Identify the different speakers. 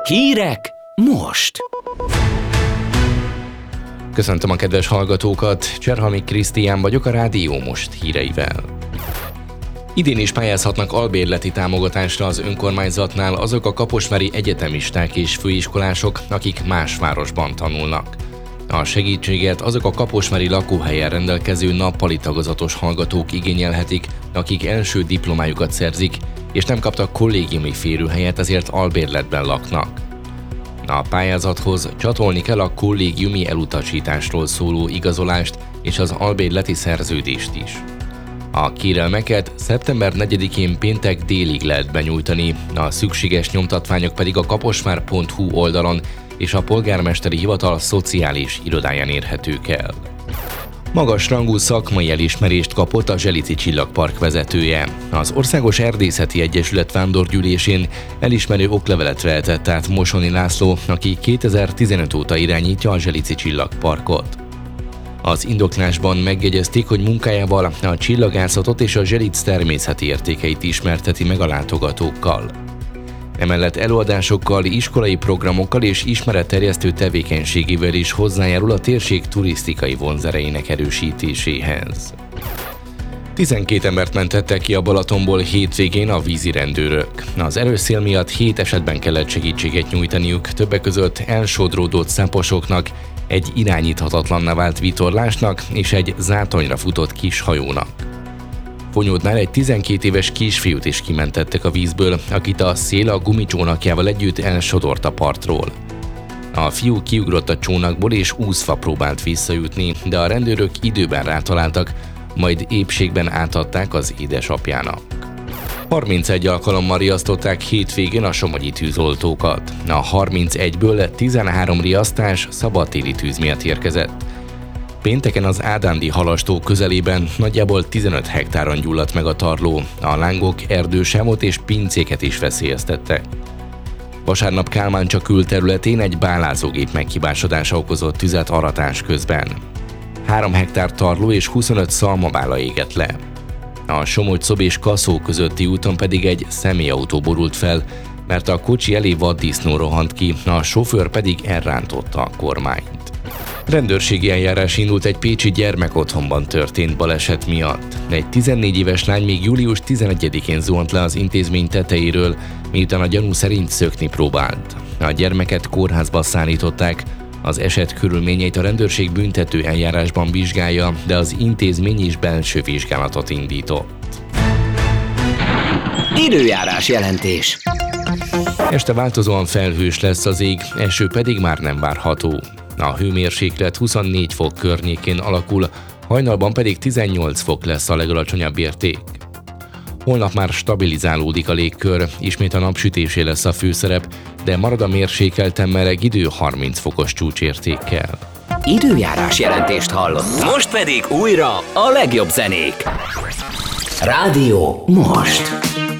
Speaker 1: Hírek most! Köszöntöm a kedves hallgatókat, Cserhalmi Krisztián vagyok a Rádió Most híreivel. Idén is pályázhatnak albérleti támogatásra az önkormányzatnál azok a kaposvári egyetemisták és főiskolások, akik más városban tanulnak. A segítséget azok a kaposvári lakóhelyen rendelkező nappali tagozatos hallgatók igényelhetik, akik első diplomájukat szerzik, és nem kaptak kollégiumi férőhelyet, ezért albérletben laknak. A pályázathoz csatolni kell a kollégiumi elutasításról szóló igazolást és az albérleti szerződést is. A kérelmeket szeptember 4-én péntek délig lehet benyújtani, a szükséges nyomtatványok pedig a kaposvár.hu oldalon és a polgármesteri hivatal szociális irodáján érhetők el. Magas rangú szakmai elismerést kapott a Zselici Csillagpark vezetője. Az Országos Erdészeti Egyesület vándorgyűlésén elismerő oklevelet vehetett át Mosoni László, aki 2015 óta irányítja a Zselici Csillagparkot. Az indoklásban megjegyezték, hogy munkájával a csillagászatot és a Zselic természeti értékeit ismerteti meg a látogatókkal. Emellett előadásokkal, iskolai programokkal és ismeretterjesztő tevékenységével is hozzájárul a térség turisztikai vonzereinek erősítéséhez. 12 embert mentettek ki a Balatonból hétvégén a vízirendőrök. Az erős szél miatt 7 esetben kellett segítséget nyújtaniuk, többek között elsodródott száposoknak, egy irányíthatatlanná vált vitorlásnak és egy zátonyra futott kis hajónak. Fonyódnál egy 12 éves kisfiút is kimentettek a vízből, akit a szél a gumicsónakjával együtt elsodort a partról. A fiú kiugrott a csónakból és úszva próbált visszajutni, de a rendőrök időben rátaláltak, majd épségben átadták az édesapjának. 31 alkalommal riasztották hétvégén a somogyi tűzoltókat. A 31-ből 13 riasztás szabadtéri tűz miatt érkezett. Pénteken az Ádándi halastó közelében nagyjából 15 hektáron gyulladt meg a tarló, a lángok erdősávot és pincéket is veszélyeztettek. Vasárnap Kálmáncsa külterületén egy bálázógép meghibásodása okozott tüzet aratás közben. 3 hektár tarló és 25 szalmabála égett le. A Somogy-Szob és Kaszó közötti úton pedig egy személyautó borult fel, mert a kocsi elé vaddisznó rohant ki, a sofőr pedig elrántotta a kormányt. Rendőrségi eljárás indult egy pécsi gyermekotthonban történt baleset miatt. Egy 14 éves lány még július 11-én zuhant le az intézmény tetejéről, miután a gyanú szerint szökni próbált. A gyermeket kórházba szállították, az eset körülményeit a rendőrség büntető eljárásban vizsgálja, de az intézmény is belső vizsgálatot indított.
Speaker 2: Időjárás jelentés.
Speaker 1: Este változóan felhős lesz az ég, eső pedig már nem várható. A hőmérséklet 24 fok környékén alakul, hajnalban pedig 18 fok lesz a legalacsonyabb érték. Holnap már stabilizálódik a légkör, ismét a napsütésé lesz a főszerep, de marad a mérsékelten meleg idő 30 fokos csúcsértékkel.
Speaker 2: Időjárás jelentést hallott. Most pedig újra a legjobb zenék. Rádió Most.